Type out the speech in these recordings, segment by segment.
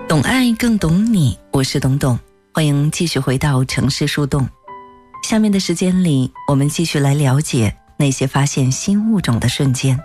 懂爱更懂你，我是董董，欢迎继续回到城市树洞。下面的时间里，我们继续来了解那些发现新物种的瞬间。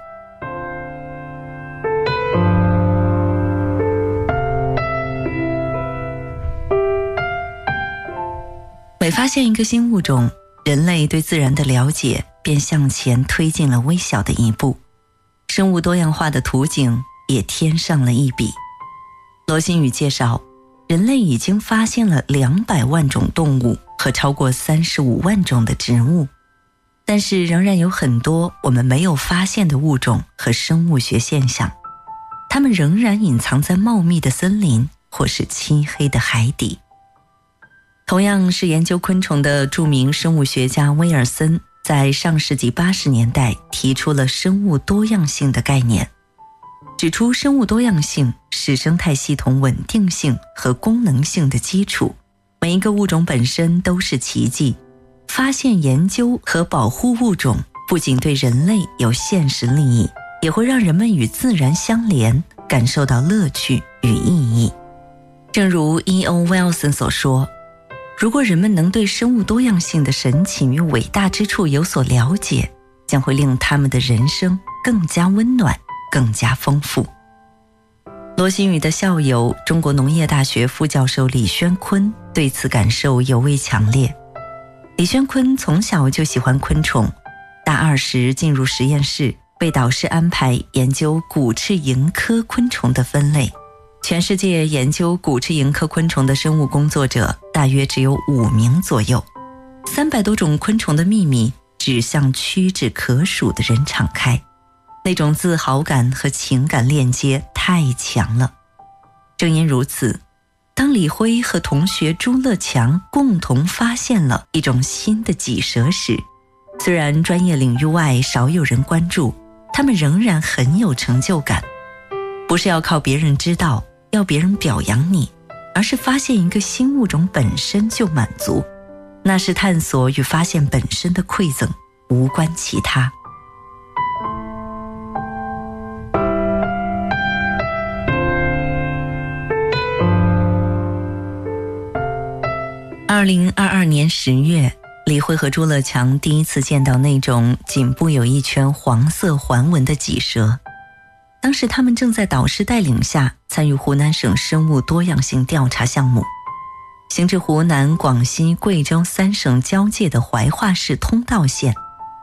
每发现一个新物种，人类对自然的了解便向前推进了微小的一步，生物多样化的图景也添上了一笔。罗新宇介绍，人类已经发现了200万种动物和超过35万种的植物，但是仍然有很多我们没有发现的物种和生物学现象，它们仍然隐藏在茂密的森林或是漆黑的海底。同样是研究昆虫的著名生物学家威尔森，在上世纪80年代提出了生物多样性的概念，指出生物多样性是生态系统稳定性和功能性的基础，每一个物种本身都是奇迹。发现、研究和保护物种不仅对人类有现实利益，也会让人们与自然相连，感受到乐趣与意义。正如 E.O. Wilson 所说，如果人们能对生物多样性的神奇与伟大之处有所了解，将会令他们的人生更加温暖，更加丰富。罗新宇的校友中国农业大学副教授李宣坤对此感受尤为强烈。李宣坤从小就喜欢昆虫，大2时进入实验室，被导师安排研究骨翅蝇科昆虫的分类。全世界研究骨翅蝇科昆虫的生物工作者大约只有5名左右，300多种昆虫的秘密只向屈指可数的人敞开，那种自豪感和情感链接太强了。正因如此，当李辉和同学朱乐强共同发现了一种新的脊蛇时，虽然专业领域外少有人关注，他们仍然很有成就感。不是要靠别人知道，要别人表扬你，而是发现一个新物种本身就满足，那是探索与发现本身的馈赠，无关其他。2022年10月，李辉和朱乐强第一次见到那种颈部有一圈黄色环纹的脊蛇。当时他们正在导师带领下参与湖南省生物多样性调查项目，行至湖南、广西、贵州3省交界的怀化市通道县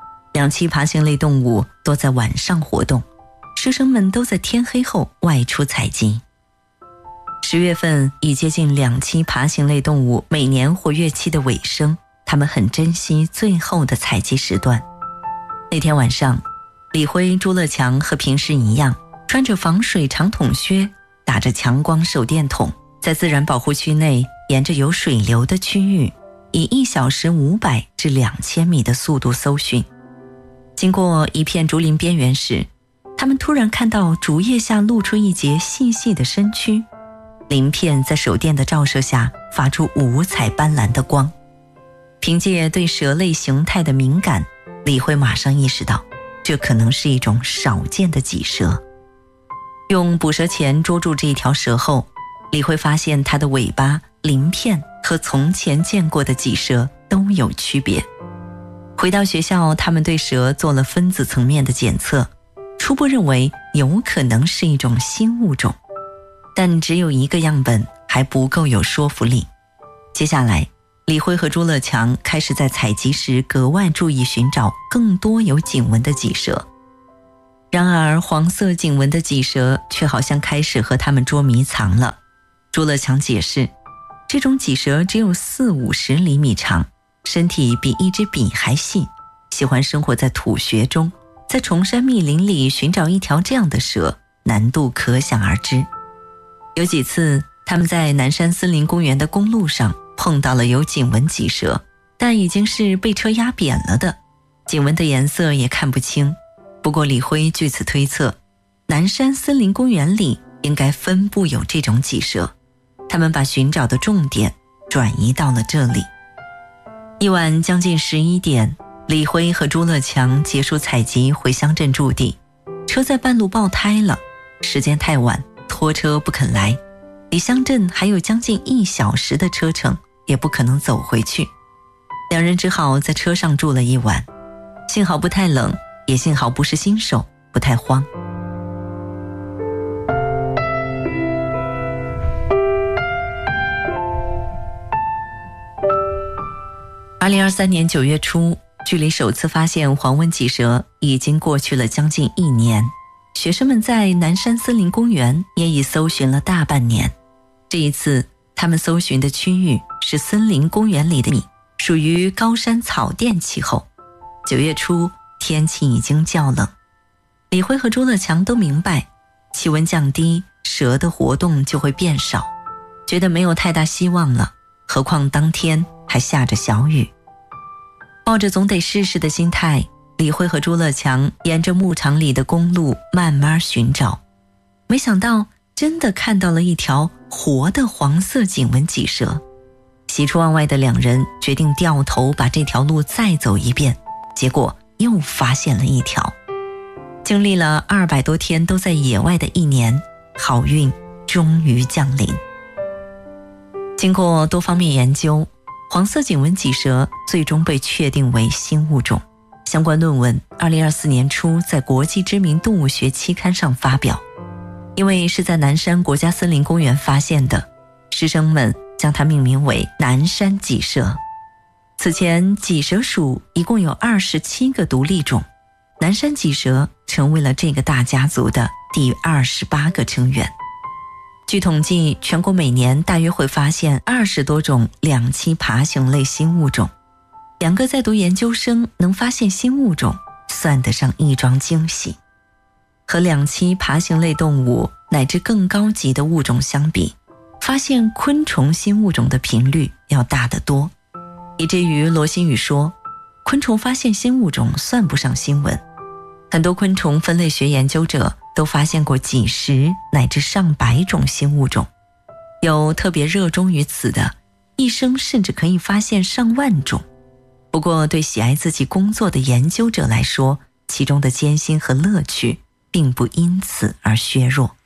，2栖爬行类动物多在晚上活动，师生们都在天黑后外出采集。10月份已接近2栖爬行类动物每年活跃期的尾声，他们很珍惜最后的采集时段。那天晚上，李辉、朱乐强和平时一样，穿着防水长筒靴，打着强光手电筒，在自然保护区内沿着有水流的区域，以1小时500至2000米的速度搜寻。经过一片竹林边缘时，他们突然看到竹叶下露出一截细细的身躯，鳞片在手电的照射下发出五彩斑斓的光。凭借对蛇类形态的敏感，李辉马上意识到这可能是一种少见的脊蛇。用捕蛇钳捉住这一条蛇后，李辉发现它的尾巴、鳞片和从前见过的脊蛇都有区别。回到学校，他们对蛇做了分子层面的检测，初步认为有可能是一种新物种，但只有1个样本还不够有说服力。接下来，李辉和朱乐强开始在采集时格外注意寻找更多有颈纹的脊蛇。然而黄色颈纹的脊蛇却好像开始和他们捉迷藏了。朱乐强解释，这种脊蛇只有40-50厘米长，身体比一支笔还细，喜欢生活在土穴中，在崇山密林里寻找一条这样的蛇，难度可想而知。有几次他们在南山森林公园的公路上碰到了有颈纹脊蛇，但已经是被车压扁了的，颈纹的颜色也看不清。不过李辉据此推测，南山森林公园里应该分布有这种脊蛇，他们把寻找的重点转移到了这里。一晚将近11点，李辉和朱乐强结束采集回乡镇驻地，车在半路爆胎了，时间太晚，拖车不肯来。 离乡镇还有将近1小时的车程，也不可能走回去。两人只好在车上住了一晚，幸好不太冷，也幸好不是新手，不太慌。2023年9月初，距离首次发现黄纹脊蛇已经过去了将近1年。学生们在南山森林公园也已搜寻了大半年。这一次，他们搜寻的区域是森林公园里的米，属于高山草甸气候。9月初，天气已经较冷。李辉和朱乐强都明白，气温降低，蛇的活动就会变少，觉得没有太大希望了，何况当天还下着小雨。抱着总得试试的心态，李辉和朱乐强沿着牧场里的公路慢慢寻找，没想到真的看到了一条活的黄色颈纹脊蛇。喜出望外的两人决定掉头把这条路再走一遍，结果又发现了一条。经历了200多天都在野外的1年，好运终于降临。经过多方面研究，黄色颈纹脊蛇最终被确定为新物种。相关论文2024年初在国际知名动物学期刊上发表。因为是在南山国家森林公园发现的，师生们将它命名为南山脊蛇。此前脊蛇属一共有27个独立种，南山脊蛇成为了这个大家族的第28个成员。据统计，全国每年大约会发现20多种两栖爬行类新物种。2个在读研究生能发现新物种，算得上一桩惊喜。和两栖爬行类动物乃至更高级的物种相比，发现昆虫新物种的频率要大得多，以至于罗新宇说，昆虫发现新物种算不上新闻。很多昆虫分类学研究者都发现过几十乃至上百种新物种，有特别热衷于此的，一生甚至可以发现上万种。不过对喜爱自己工作的研究者来说，其中的艰辛和乐趣并不因此而削弱。